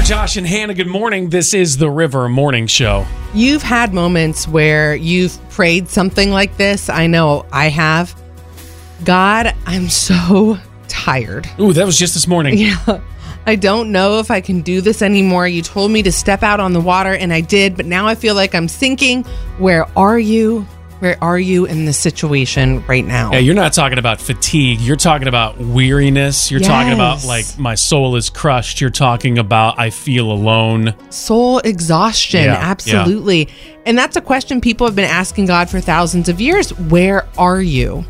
Josh and Hannah, good morning. This is the River Morning Show. You've had moments where you've prayed something like this. I know I have. God, I'm so tired. Ooh, that was just this morning. Yeah. I don't know if I can do this anymore. You told me to step out on the water, and I did, but now I feel like I'm sinking. Where are you? Where are you in this situation right now? Yeah, you're not talking about fatigue. You're talking about weariness. You're talking about, like, my soul is crushed. You're talking about I feel alone. Soul exhaustion, absolutely. Yeah. And that's a question people have been asking God for thousands of years. Where are you?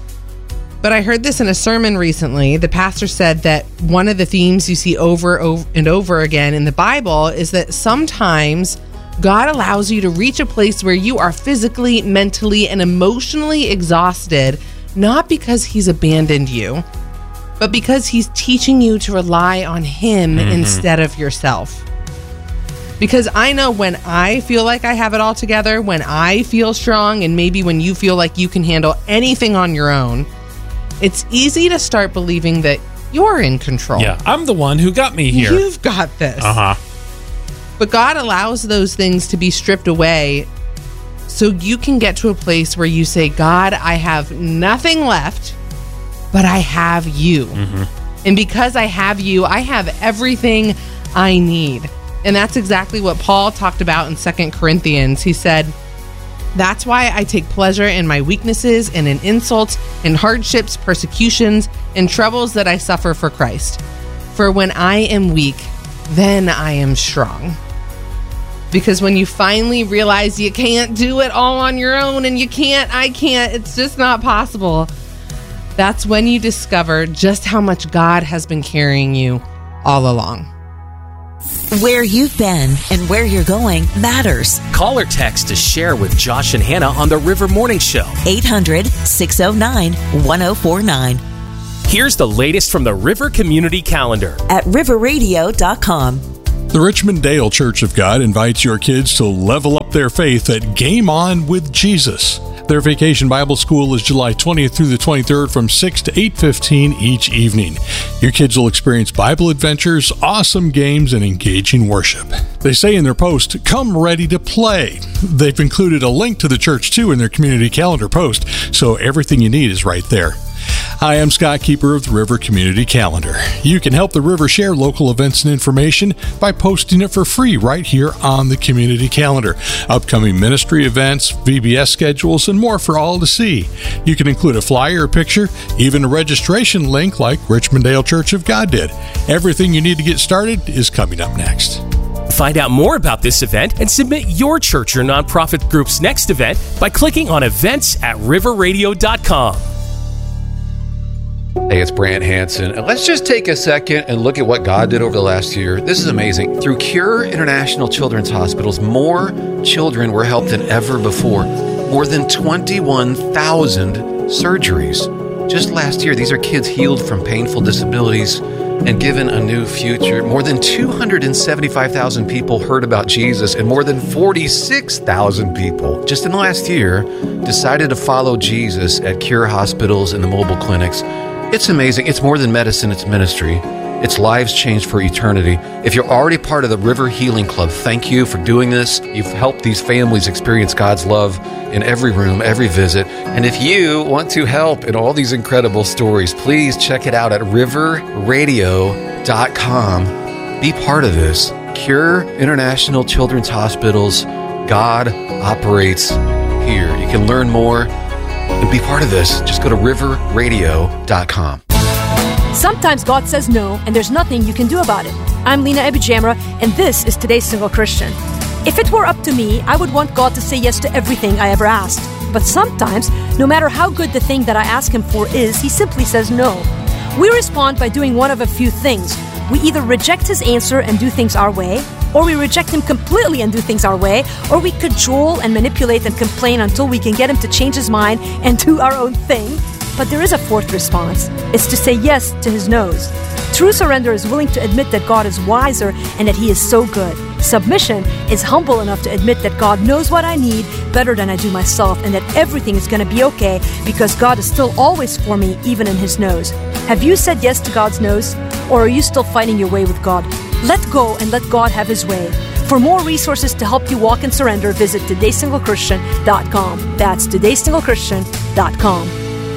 But I heard this in a sermon recently. The pastor said that one of the themes you see over and over again in the Bible is that sometimes God allows you to reach a place where you are physically, mentally, and emotionally exhausted, not because he's abandoned you, but because he's teaching you to rely on him instead of yourself. Because I know when I feel like I have it all together, when I feel strong, and maybe when you feel like you can handle anything on your own, it's easy to start believing that you're in control. Yeah, I'm the one who got me here. You've got this. But God allows those things to be stripped away so you can get to a place where you say, God, I have nothing left, but I have you. And because I have you, I have everything I need. And that's exactly what Paul talked about in 2 Corinthians. He said, that's why I take pleasure in my weaknesses and in insults, in hardships, persecutions, and troubles that I suffer for Christ. For when I am weak, then I am strong. Because when you finally realize you can't do it all on your own and I can't, it's just not possible. That's when you discover just how much God has been carrying you all along. Where you've been and where you're going matters. Call or text to share with Josh and Hannah on the River Morning Show. 800-609-1049. Here's the latest from the River Community Calendar at riverradio.com. The Richmond Dale Church of God invites your kids to level up their faith at Game On with Jesus. Their Vacation Bible School is July 20th through the 23rd from 6 to 8:15 each evening. Your kids will experience Bible adventures, awesome games, and engaging worship. They say in their post, come ready to play. They've included a link to the church, too, in their community calendar post, so everything you need is right there. Hi, I'm Scott Keeper of the River Community Calendar. You can help the River share local events and information by posting it for free right here on the Community Calendar. Upcoming ministry events, VBS schedules, and more for all to see. You can include a flyer or picture, even a registration link like Richmond Dale Church of God did. Everything you need to get started is coming up next. Find out more about this event and submit your church or nonprofit group's next event by clicking on events at riverradio.com. Hey, it's Brant Hansen, and let's just take a second and look at what God did over the last year. This is amazing. Through Cure International Children's Hospitals, more children were helped than ever before. More than 21,000 surgeries. Just last year, these are kids healed from painful disabilities and given a new future. More than 275,000 people heard about Jesus, and more than 46,000 people just in the last year decided to follow Jesus at Cure hospitals and the mobile clinics. It's amazing. It's more than medicine, it's ministry. It's lives changed for eternity. If you're already part of the River Healing Club, thank you for doing this. You've helped these families experience God's love in every room, every visit. And if you want to help in all these incredible stories, please check it out at riverradio.com. Be part of this. Cure International Children's Hospitals. God operates here. You can learn more and be part of this. Just go to riverradio.com. Sometimes God says no, and there's nothing you can do about it. I'm Lena Ebijamra, and this is Today's Single Christian. If it were up to me, I would want God to say yes to everything I ever asked. But sometimes, no matter how good the thing that I ask Him for is, He simply says no. We respond by doing one of a few things. We either reject His answer and do things our way, or we reject Him completely and do things our way, or we cajole and manipulate and complain until we can get Him to change His mind and do our own thing. But there is a fourth response. It's to say yes to His no's. True surrender is willing to admit that God is wiser and that He is so good. Submission is humble enough to admit that God knows what I need better than I do myself, and that everything is going to be okay because God is still always for me, even in His no's. Have you said yes to God's no's, or are you still finding your way with God? Let go and let God have His way. For more resources to help you walk in surrender, visit todaysinglechristtian.com. That's todaysinglechristtian.com.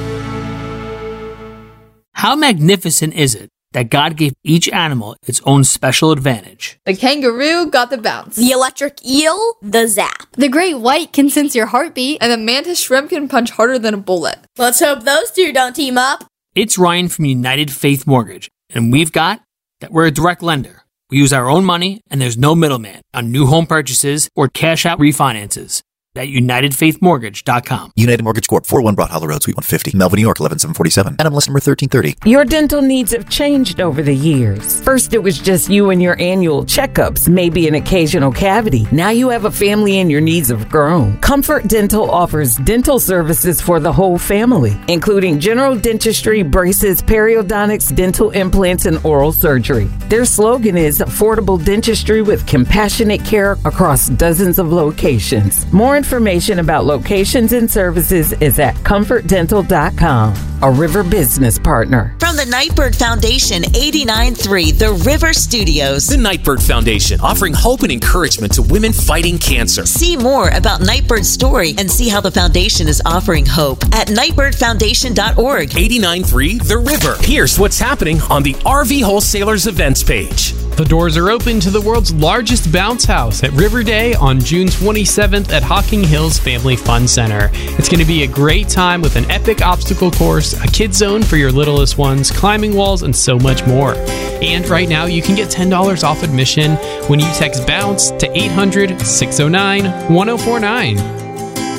How magnificent is it that God gave each animal its own special advantage? The kangaroo got the bounce. The electric eel, the zap. The great white can sense your heartbeat. And the mantis shrimp can punch harder than a bullet. Let's hope those two don't team up. It's Ryan from United Faith Mortgage, and we've got that we're a direct lender. We use our own money, and there's no middleman on new home purchases or cash-out refinances. At UnitedFaithMortgage.com. United Mortgage Corp. 401 Broad Hollow Road, Suite 150, Melville, New York, 11747. NMLS number 1330. Your dental needs have changed over the years. First, it was just you and your annual checkups, maybe an occasional cavity. Now you have a family and your needs have grown. Comfort Dental offers dental services for the whole family, including general dentistry, braces, periodontics, dental implants, and oral surgery. Their slogan is affordable dentistry with compassionate care across dozens of locations. More information about locations and services is at comfortdental.com, a River business partner. From the Nightbird Foundation, 89.3 The River Studios. The Nightbird Foundation, offering hope and encouragement to women fighting cancer. See more about Nightbird's story and see how the foundation is offering hope at nightbirdfoundation.org. 89.3 The River. Here's what's happening on the RV Wholesalers events page. The doors are open to the world's largest bounce house at River Day on June 27th at Hocking Hills Family Fun Center. It's going to be a great time with an epic obstacle course, a kid zone for your littlest ones, climbing walls, and so much more. And right now, you can get $10 off admission when you text BOUNCE to 800-609-1049.